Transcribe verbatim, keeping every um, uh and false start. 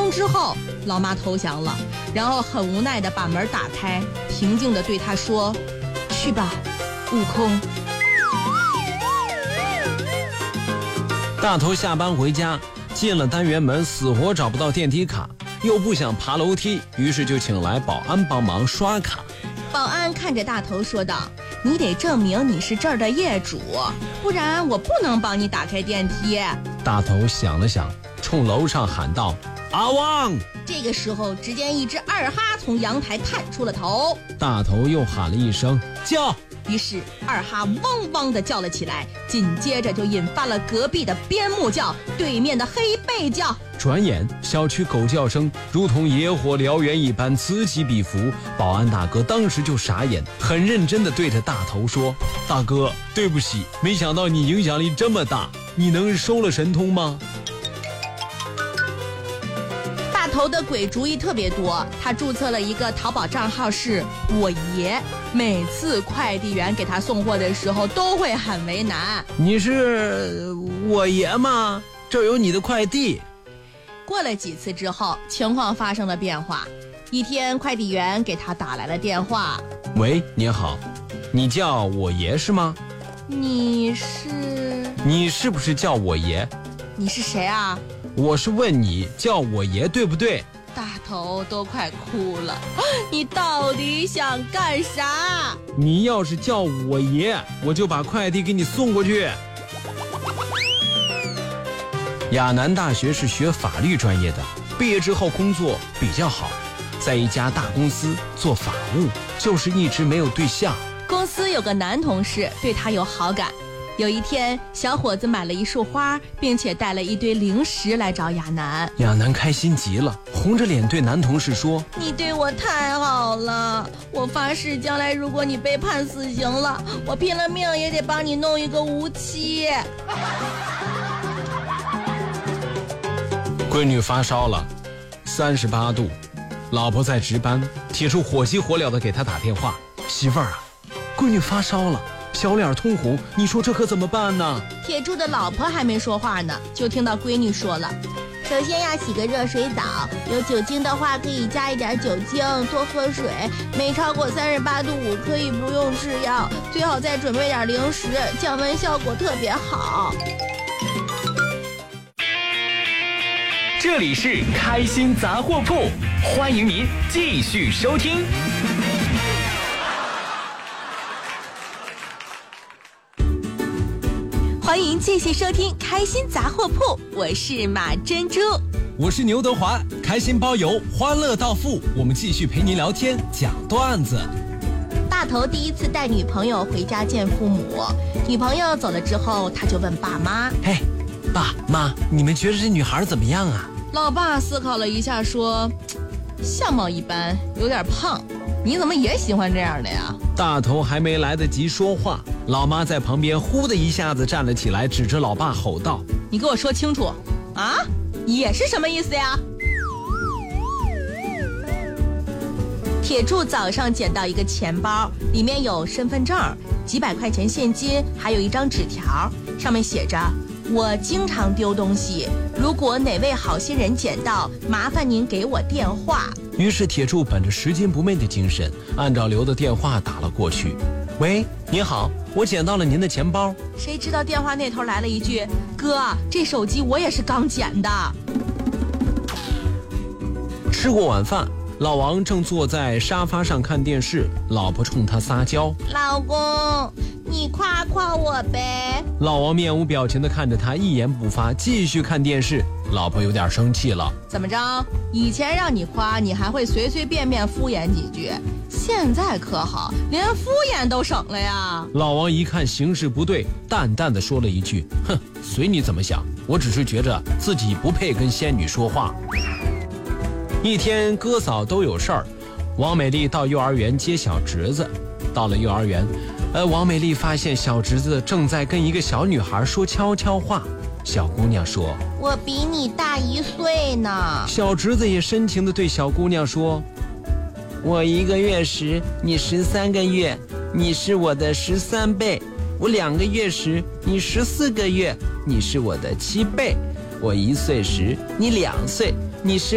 钟之后，老妈投降了，然后很无奈地把门打开，平静地对他说：“去吧，悟空。” 大头下班回家，进了单元门，死活找不到电梯卡，又不想爬楼梯，于是就请来保安帮忙刷卡。 保安看着大头说道：“你得证明你是这儿的业主，不然我不能帮你打开电梯。” 大头想了想，冲楼上喊道：“阿旺！” 这个时候，只见一只二哈从阳台探出了头。 大头又喊了一声：“叫！” 于是二哈汪汪地叫了起来，紧接着就引发了隔壁的边牧叫，对面的黑背叫。 转眼，小区狗叫声如同野火燎原一般此起彼伏。保安大哥当时就傻眼，很认真地对着大头说：“大哥，对不起，没想到你影响力这么大，你能收了神通吗？” 大头的鬼主意特别多，他注册了一个淘宝账号是我爷，每次快递员给他送货的时候都会很为难。 你是我爷吗？这儿有你的快递。 过了几次之后，情况发生了变化。一天，快递员给他打来了电话：“ 喂，你好，你叫我爷是吗？ 你是？ 你是不是叫我爷？ 你是谁啊？ 我是问你叫我爷对不对？” 大头都快哭了，你到底想干啥？ 你要是叫我爷，我就把快递给你送过去。亚南大学是学法律专业的，毕业之后工作比较好，在一家大公司做法务，就是一直没有对象。 公司有个男同事对他有好感。有一天，小伙子买了一束花，并且带了一堆零食来找亚楠。 亚楠开心极了，红着脸对男同事说：“ 你对我太好了，我发誓将来如果你被判死刑了，我拼了命也得帮你弄一个无期。” 闺女发烧了，三十八度，老婆在值班，铁柱火急火燎地给她打电话：“媳妇儿啊，闺女发烧了。”小脸通红，你说这可怎么办呢？ 铁柱的老婆还没说话呢，就听到闺女说了：“首先要洗个热水澡，有酒精的话可以加一点酒精，多喝水，没超过三十八度五可以不用吃药，最好再准备点零食，降温效果特别好。” 这里是开心杂货铺，欢迎您继续收听。 欢迎继续收听开心杂货铺，我是马珍珠， 我是牛德华，开心包邮，欢乐到付，我们继续陪您聊天讲段子。 大头第一次带女朋友回家见父母，女朋友走了之后，他就问爸妈：“ 嘿，爸妈，你们觉得这女孩怎么样啊？” 老爸思考了一下说：“相貌一般，有点胖，你怎么也喜欢这样的呀？” 大头还没来得及说话，老妈在旁边呼的一下子站了起来，指着老爸吼道：“ 你给我说清楚啊，也是什么意思呀？”铁柱早上捡到一个钱包，里面有身份证、几百块钱现金，还有一张纸条，上面写着：“我经常丢东西，如果哪位好心人捡到，麻烦您给我电话。” 于是铁柱本着拾金不昧的精神，按照留的电话打了过去。“喂，你好，我捡到了您的钱包。” 谁知道电话那头来了一句：“哥，这手机我也是刚捡的。” 吃过晚饭，老王正坐在沙发上看电视，老婆冲他撒娇：“ 老公，你夸夸我呗。” 老王面无表情地看着他，一言不发，继续看电视。老婆有点生气了：“ 怎么着？以前让你夸，你还会随随便便敷衍几句，现在可好，连敷衍都省了呀。” 老王一看形势不对，淡淡地说了一句：“哼，随你怎么想，我只是觉着自己不配跟仙女说话。”一天，哥嫂都有事儿，王美丽到幼儿园接小侄子。到了幼儿园，呃，王美丽发现小侄子正在跟一个小女孩说悄悄话。小姑娘说：“ 我比你大一岁呢。” 小侄子也深情地对小姑娘说：“我一个月时，你十三个月，你是我的十三倍；我两个月时，你十四个月，你是我的七倍；我一岁时，你两岁，你是